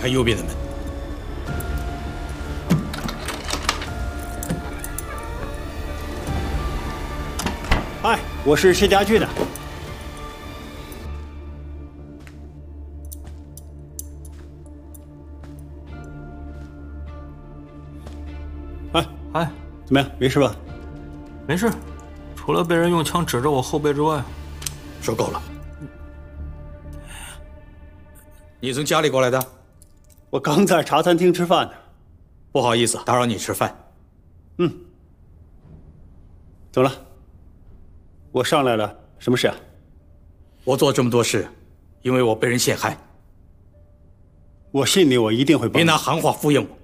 开右边的门。 嗨，我是谢家具的。 哎， 怎么样？没事吧？ 没事，除了被人用枪指着我后背之外， 说够了。你从家里过来的？ 我刚在茶餐厅吃饭呢。 不好意思，打扰你吃饭。 怎么了？我上来了，什么事啊？ 我做这么多事，因为我被人陷害。 我信你，我一定会帮。 别拿行话敷衍我。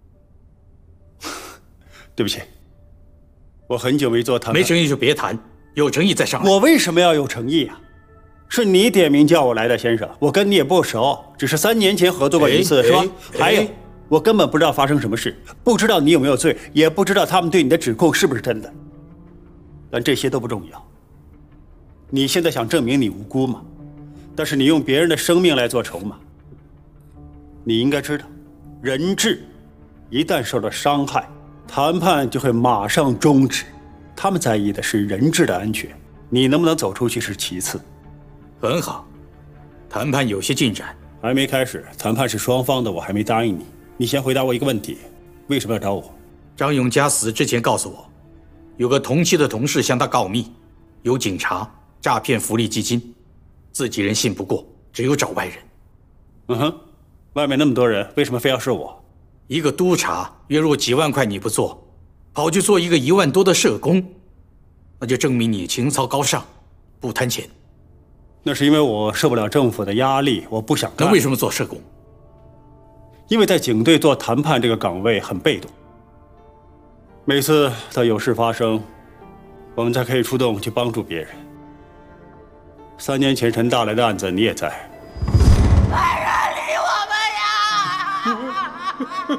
对不起，我很久没做谈判。 没诚意就别谈，有诚意再上来。 我为什么要有诚意啊？是你点名叫我来的，先生。我跟你也不熟，只是3年前合作过一次，是吧？还有，我根本不知道发生什么事，不知道你有没有罪，也不知道他们对你的指控是不是真的。但这些都不重要。你现在想证明你无辜吗？但是你用别人的生命来做筹码。你应该知道，人质一旦受到伤害，谈判就会马上终止。他们在意的是人质的安全，你能不能走出去是其次。 很好，谈判有些进展。 还没开始，谈判是双方的，我还没答应你。你先回答我一个问题，为什么要找我？ 张永佳死之前告诉我，有个同期的同事向他告密，有警察诈骗福利基金，自己人信不过，只有找外人。 外面那么多人，为什么非要是我？ 一个督察月入几万块你不做，跑去做一个1万多的社工，那就证明你情操高尚，不贪钱。 那是因为我受不了政府的压力，我不想干。 那为什么做社工？ 因为在警队做谈判这个岗位很被动，每次他有事发生，我们才可以出动去帮助别人。3年前陈大来的案子你也在。 快人理我们呀！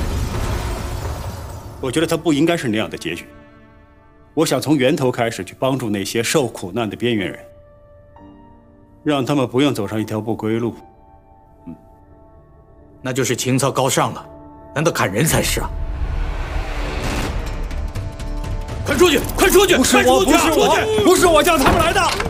我觉得他不应该是那样的结局。我想从源头开始去帮助那些受苦难的边缘人，让他们不用走上一条不归路。 那就是情操高尚了，难道砍人才是啊？快出去！快出去！ 不是我，不是我，不是我叫他们来的。